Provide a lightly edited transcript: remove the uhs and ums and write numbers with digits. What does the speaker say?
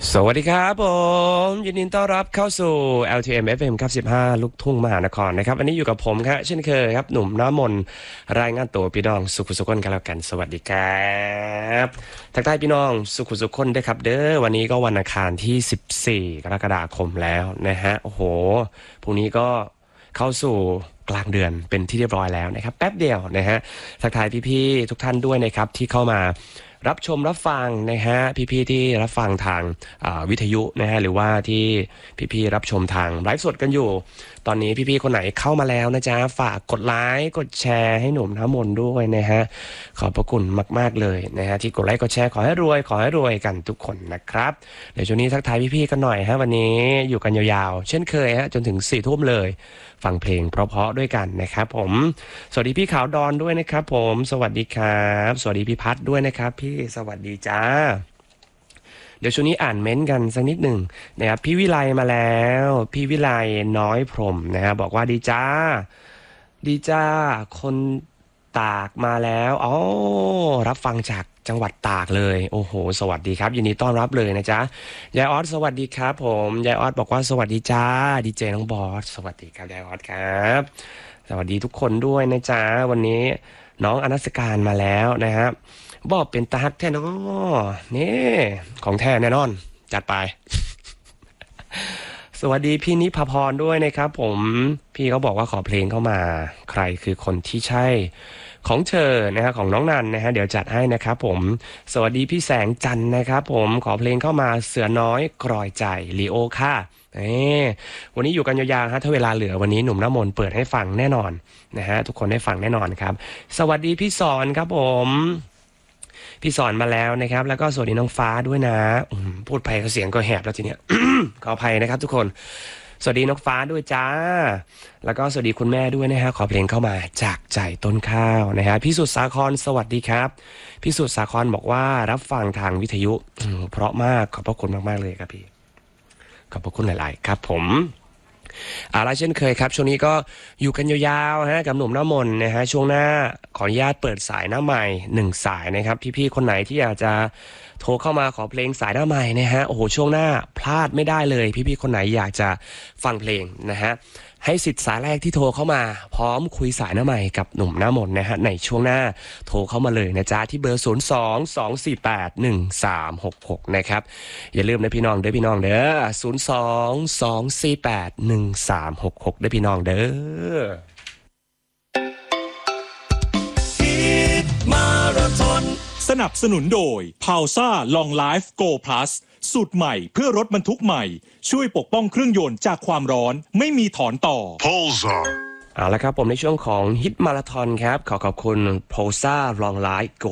สวัสดีครับผมยินดีต้อนรับเข้าสู่ LTM FM ครับ15ลูกทุ่งมหานครนะครับวันนี้อยู่กับผมครับเช่นเคยครับหนุ่มน้ำมนต์รายงานตัวพี่น้องสุขุสุขนกันแล้วกันสวัสดีครับทักทายพี่น้องสุขุสุขนด้วยครับเด้อวันนี้ก็วันอังคารที่14กรกฎาคมแล้วนะฮะโอ้โหพรุ่งนี้ก็เข้าสู่กลางเดือนเป็นที่เรียบร้อยแล้วนะครับแป๊บเดียวนะฮะทักทายพี่ๆทุกท่านด้วยนะครับที่เข้ามารับชมรับฟังนะฮะพี่ๆที่รับฟังทางวิทยุนะฮะหรือว่าที่พี่ๆรับชมทางไลฟ์สดกันอยู่ตอนนี้พี่ๆคนไหนเข้ามาแล้วนะจ๊ะฝากกดไลค์กดแชร์ให้หนุ่มน้ำมนต์ด้วยนะฮะขอบพระคุณมากๆเลยนะฮะที่กดไลค์กดแชร์ขอให้รวยกันทุกคนนะครับเดี๋ยวช่วงนี้ทักทายพี่ๆกันหน่อยฮะวันนี้อยู่กันยาวๆเช่นเคยฮะจนถึง4 ทุ่มเลยฟังเพลงเพราะๆด้วยกันนะครับผมสวัสดีพี่ขาวดอนด้วยนะครับผมสวัสดีครับสวัสดีพี่พัดด้วยนะครับพี่สวัสดีจ้าเดี๋ยวช่วงนี้อ่านเม้นต์กันสักนิดหนึ่งนะครับพี่วิไลมาแล้วพี่วิไลน้อยพรหมนะครับบอกว่าดีจ้าคนตากมาแล้วอ๋อรับฟังจากจังหวัดตากเลยโอ้โหสวัสดีครับยินดีต้อนรับเลยนะจ๊ะยายออสสวัสดีครับผมยายออสบอกว่าสวัสดีจ้าดีเจน้องบอสสวัสดีครับยายออสครับสวัสดีทุกคนด้วยนะจ๊ะวันนี้น้องอนัสการมาแล้วนะครับบอกเป็นตาฮักแท้เนาะนี่ของแท้แน่นอนจัดไป สวัสดีพี่นิพพรด้วยนะครับผมพี่เขาบอกว่าขอเพลงเข้ามาใครคือคนที่ใช่ของเธอนะฮะของน้องนันนะฮะเดี๋ยวจัดให้นะครับผมสวัสดีพี่แสงจันทร์นะครับผมขอเพลงเข้ามาเสือน้อยกรอยใจลีโอค่ะวันนี้อยู่กันยาวๆฮะถ้าเวลาเหลือวันนี้หนุ่มน้ำมนต์เปิดให้ฟังแน่นอนนะฮะทุกคนได้ฟังแน่นอนครับสวัสดีพี่สอนครับผมพี่สอนมาแล้วนะครับแล้วก็สวัสดีน้องฟ้าด้วยนะพูดไปเสียงก็แหบแล้วทีเนี้ย ขออภัยนะครับทุกคนสวัสดีน้องฟ้าด้วยจ้าแล้วก็สวัสดีคุณแม่ด้วยนะฮะขอเพลงเข้ามาจากใจต้นข้าวนะฮะพี่สุดสาครสวัสดีครับพี่สุดสาครบอกว่ารับฟังทางวิทยุเพราะมากขอบพระคุณมากๆเลยครับพี่ขอบพระคุณหลายๆครับผมแล้วเช่นเคยครับช่วงนี้ก็อยู่กันยาวๆฮะกับหนุ่มน้ำมนต์นะฮะช่วงหน้าขออนุญาตเปิดสายหน้าใหม่1 สายนะครับพี่ๆคนไหนที่อยากจะโทรเข้ามาขอเพลงสายหน้าใหม่นะฮะโอ้โหช่วงหน้าพลาดไม่ได้เลยพี่ๆคนไหนอยากจะฟังเพลงนะฮะให้สิทธิ์สายแรกที่โทรเข้ามาพร้อมคุยสายหน้าใหม่กับหนุ่มน้ำมนต์นะฮะในช่วงหน้าโทรเข้ามาเลยนะจ๊ะที่เบอร์02-248-1366นะครับอย่าลืมนะพี่น้องเด้อ02-248-1366เด้อพี่น้องเด้อมาราธอนสนับสนุนโดย Pausa Long Life Go Plus สูตรใหม่เพื่อรถบรรทุกใหม่ช่วยปกป้องเครื่องยนต์จากความร้อนไม่มีถอนต่อ Pausa เอาละครับผมในช่วงของฮิตมาราธอนครับขอบคุณ Pausa Long Life Go